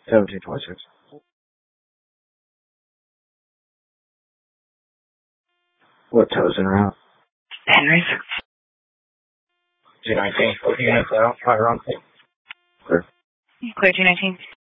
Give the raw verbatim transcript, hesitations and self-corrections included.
seventeen twenty-six. What toes in route? Henry's. G nineteen, fourteen units out, fire on. Clear. Clear G nineteen.